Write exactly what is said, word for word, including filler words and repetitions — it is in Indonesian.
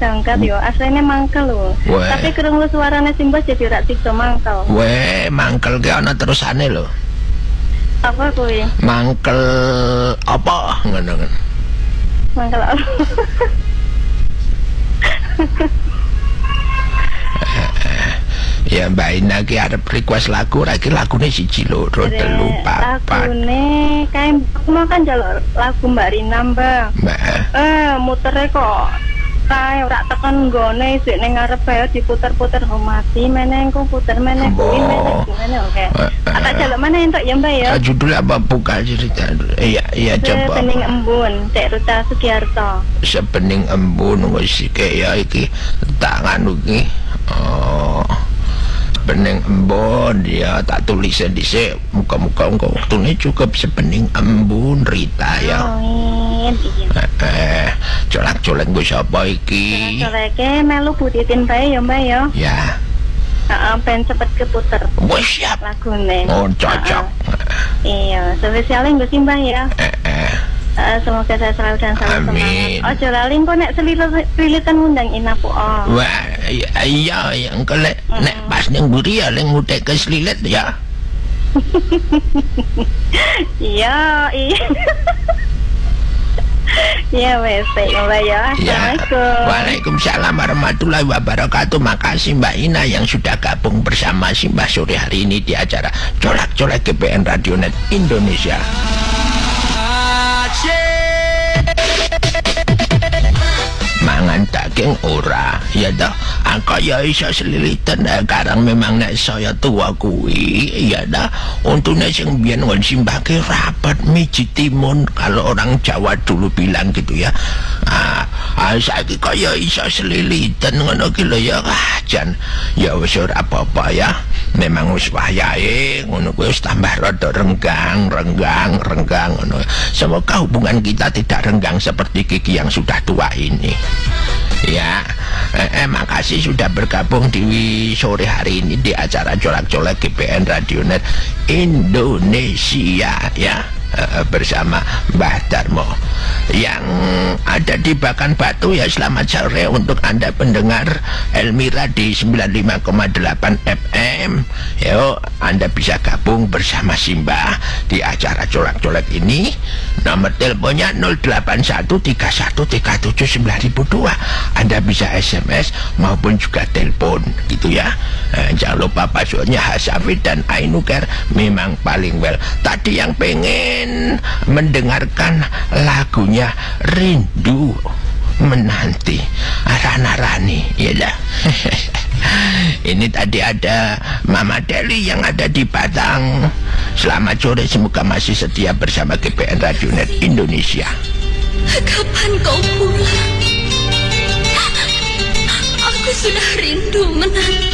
jangkat yo, aslinya mangkel lho. Tapi krungu suarane Simbah jadi rak sida mangkel. Weh, mangkel ki ana terusane lho. Apa kuwi? Mangkel apa ngono kan. Mangkel apa? Ya Mbak Ina ki arep request lagu, ra ki lagune siji loro telu papat. Lagune kae mau kan njaluk lagu Mbak Rina, Mbak. Mbak. Eh, mutere kok kae ora tekan nggone sik ning ngarep bae diputer-puter mati meneh engko puter meneh kuwi meneh gimana oke. Tak jaluk meneh entuk ya Mbak ya. Judul apa buka cerita? Iya, iya coba. Sepening Embun, Cek Ruta Sugiarto. Sepening Embun wis kaya iki tak nganu ki. Oh. Sepening Embun ya tak tulis dhisik muka-muka engko wektune cukup sepening embun Rita ya. Amin. Iya. Eh, colak-colek gue siapa iki? Colak-coleke melu Butitin bae ya Mbak ya. Ya. Heeh, ben cepet keputer. Wis siap lagune. Oh, cocok. Iya, spesialnya gue Simbah ya. Eh, eh. Uh, semoga saya selalu dan selalu Amin. semangat. Ojo lali kok nek selilitan ngundang Ina po. Oh. Wah, iya yang kelek mm -mm. Nek pas ning mburi ya leng ngutek ke selilit ya. Iya, iya. Ya wes, baiklah ya. Assalamualaikum. Waalaikumsalam warahmatullahi wabarakatuh. Makasih Mbak Ina yang sudah gabung bersama Simbah sore hari ini di acara Colak-Colek G P N Radionet Indonesia. Mangan daging ora ya dah angka ya iso selilitan eh, karang memang nek saya tua kuwi ya dah untune sing biyen ngon Simbah ke rapat miji timun kalau orang Jawa dulu bilang gitu ya. Ah, ah saiki kaya iso selilitan ngono ki lho ya ah, jan ya wis ora apa-apa ya. Memang wis wayahe ngono kuwi wis tambah rada renggang, renggang, renggang ngono. Semoga hubungan kita tidak renggang seperti Kiki yang sudah tua ini. Ya, eh, eh, makasih sudah bergabung di sore hari ini di acara Colak-Colek G P N Radionet Indonesia ya. Uh, bersama Mbah Darmo yang ada di Bakan Batu ya. Selamat sore untuk Anda pendengar Elmira di sembilan puluh lima koma delapan F M. Yo, Anda bisa gabung bersama Simbah di acara Colak-Colek ini. Nomor teleponnya nol delapan satu tiga satu tiga tujuh sembilan nol dua. Anda bisa S M S maupun juga telepon gitu ya. Uh, jangan lupa passwordnya Hasafid dan Ainuker memang paling well. Tadi yang pengen mendengarkan lagunya Rindu Menanti Rana Rani ya dah. Ini tadi ada Mama Deli yang ada di Padang. Selamat sore, semoga masih setia bersama G P N Radionet Indonesia. Kapan kau pulang? Aku sudah rindu menanti.